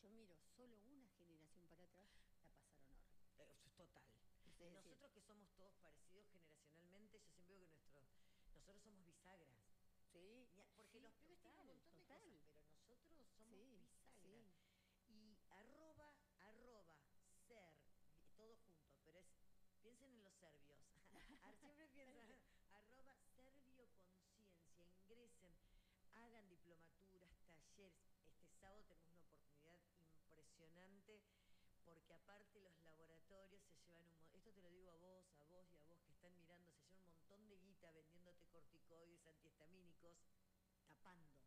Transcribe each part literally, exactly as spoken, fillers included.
yo miro solo una generación para atrás, la pasaron horrible. Eh, total. Sí, Nosotros sí. que somos todos parecidos generacionalmente, yo siempre digo que nuestros, nosotros somos bisagras. Sí, Porque sí, los pibes total, tienen un montón de total. cosas, pero nosotros somos Sí, bisagras. sí. Y arroba, arroba, ser, todo junto, pero es, piensen en los serbios. Siempre piensan, arroba, serbio conciencia, ingresen, hagan diplomaturas, talleres. Este sábado tenemos una oportunidad impresionante, porque aparte los laboratorios se llevan un... Esto te lo digo a vos, a vos y a vos que están mirando, se llevan un montón de guita vendiéndote corticoides, antihistamínicos, tapando,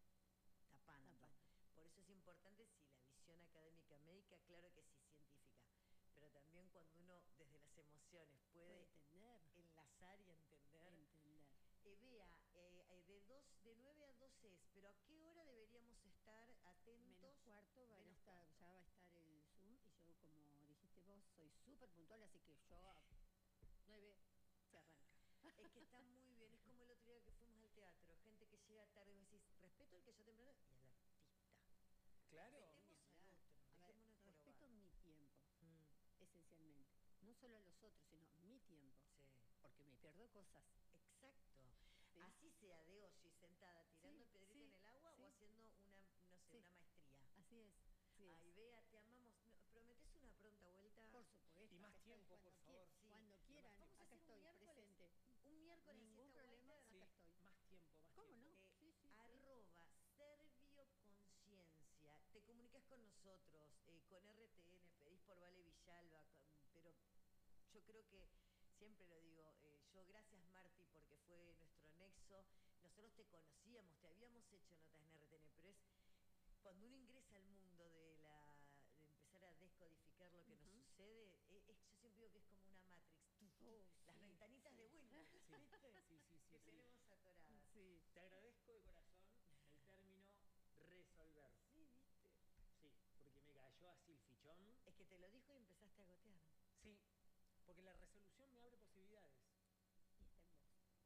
tapando. tapando. Por eso es importante, si la visión académica médica, claro que sí, científica, pero también cuando uno desde las emociones puede, puede entender, enlazar y entender. Entender. Eh, vea, eh, de, dos, de nueve a doce es, pero ¿a qué hora deberíamos estar atentos? Menos cuarto, van Menos a estar, cuarto. ya va a estar el Zoom, y yo, como dijiste vos, soy súper puntual, así que yo a nueve se arranca. Es que está muy bien, es como el otro día que fuimos al teatro, gente que llega tarde y vos decís, respeto al que yo temprano y al artista. Claro. Respetemos al otro, A ver, dejémonos respeto probar. mi tiempo, mm. esencialmente. No solo a los otros, sino mi tiempo. Sí. Porque me pierdo cosas. Exacto. ¿Sí? Así sea de hoy sentada tirando sí, piedrita sí, en el agua sí. o haciendo una, no sé, sí. una maestría. Así es. Sí Ay, es. Bea, te amamos. ¿Prometés una pronta vuelta? Por supuesto. Y más tiempo, por favor. Sí. Cuando quieran, Vamos a acá hacer estoy, un presente. Un miércoles. Ningún problema, Walter. Sí, acá estoy. Más tiempo, más ¿Cómo tiempo. no? Eh, sí, sí, arroba Serbio Conciencia. Te comunicas con nosotros, eh, con R T N, pedís por Vale Villalba, con, pero yo creo que siempre lo digo, eh, yo gracias Marti porque fue nuestro nexo. Nosotros te conocíamos, te habíamos hecho notas en R T N, pero es cuando uno ingresa al mundo de, la, de empezar a descodificar lo que uh-huh. nos sucede, es, es, yo siempre digo que es como una Matrix. Oh, Las sí, ventanitas sí. de Windows, sí. ¿viste? Sí, sí, sí, que sí. tenemos atoradas. Sí. Te agradezco de corazón el término resolver. Sí, ¿viste? Sí, porque me cayó así el fichón. Es que te lo dijo y empezaste a gotear. Sí, porque la resolución me abre posibilidades. Y está en vos.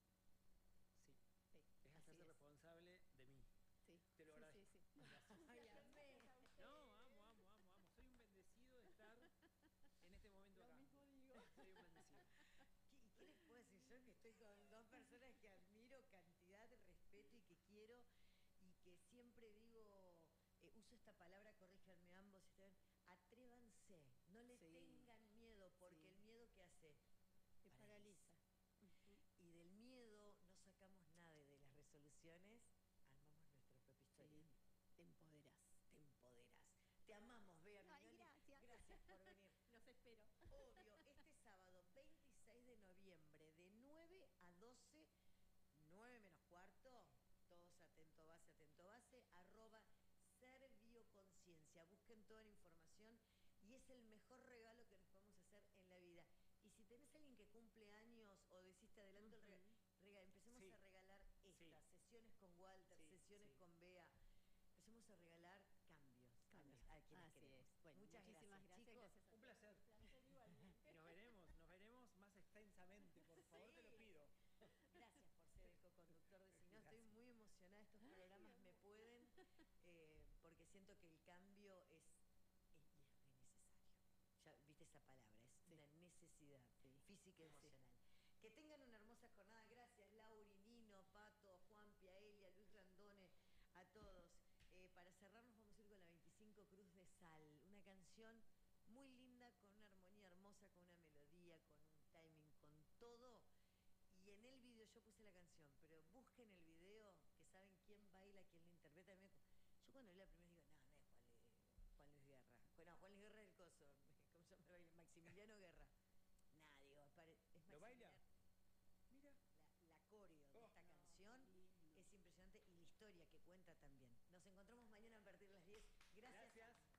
Sí. sí es hacerse es. responsable de mí. Sí. Te lo sí, agradezco. Sí, sí. Ay, amé. No, amo, amo, amo, amo. Soy un bendecido de estar en este momento lo acá. Lo mismo digo. Soy un bendecido. ¿Y qué les puedo decir yo? Que estoy con dos personas que admiro, cantidad de respeto y que quiero, y que siempre digo, eh, uso esta palabra, corríjanme ambos, atrévanse, no le sí. tengan miedo, porque sí. el miedo ¿qué hace? Te paraliza. Uh-huh. Y del miedo no sacamos nada, de las resoluciones armamos nuestra propia historia. Sí. Te empoderás. Te empoderás. Te amamos, Bea Mignoni. Gracias. Gracias por venir. Los espero. Obvio, este sábado veintiséis de noviembre, de nueve a doce, nueve menos cuarto, todos atento base, atento base, arroba Serbio Conciencia. Busquen toda la información y es el mejor regalo que nos podemos hacer en la vida. Y si tenés a alguien que cumple años o decís te adelanto uh-huh. el regalo, regalo, empecemos sí. a regalar estas, sí. sesiones con Walter, sí, sesiones sí. con Bea. Empecemos a regalar cambios, cambios a, a quienes Así queremos. Es. Bueno, muchas muchísimas gracias, gracias, chicos. gracias un placer. placer igualmente. Y nos veremos, nos veremos más extensamente, por favor, sí. te lo pido. Gracias por ser el co-conductor de Sino. Estoy muy emocionada. Estos programas me pueden, eh, porque siento que el cambio es, es, es re necesario. Ya viste esa palabra, es sí. una necesidad sí. física y emocional. Sí. Que tengan una hermosa jornada. Gracias, Lauri, Nino, Pato, Juan, Piaelia, Luis Randone, a todos. Eh, para cerrarnos vamos a ir con la veinticinco Cruz de Sal, una canción muy linda, con una armonía hermosa, con una melodía, con un timing, con todo. Y en el video, yo puse la canción, pero busquen el video, que saben quién baila, quién la interpreta. Yo cuando vi la primera digo, no, no es Juan, Juan Luis Guerra. Bueno, Juan Luis Guerra es el coso, ¿cómo se llama? Maximiliano Guerra. Nada, digo, es ¿Lo baila? Mira. La, la coreo de oh, esta no, canción lindo. Es impresionante, y la historia que cuenta también. Nos encontramos mañana a partir de las diez. Gracias. Gracias.